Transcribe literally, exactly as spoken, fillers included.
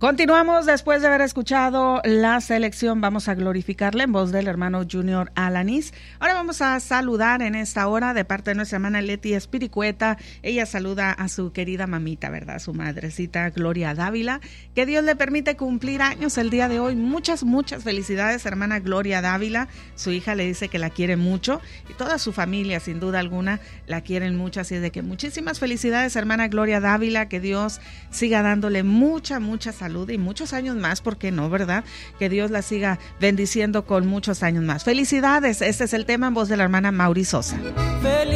Continuamos después de haber escuchado la selección. Vamos a glorificarle en voz del hermano Junior Alanis. Ahora vamos a saludar en esta hora de parte de nuestra hermana Leti Espiricueta. Ella saluda a su querida mamita, ¿verdad? Su madrecita Gloria Dávila. Que Dios le permite cumplir años el día de hoy. Muchas, muchas felicidades, hermana Gloria Dávila. Su hija le dice que la quiere mucho y toda su familia, sin duda alguna, la quieren mucho. Así es de que muchísimas felicidades, hermana Gloria Dávila. Que Dios siga dándole mucha, mucha salud y muchos años más, ¿por qué no, verdad? Que Dios la siga bendiciendo con muchos años más. Felicidades, este es el tema en voz de la hermana Mauri Sosa.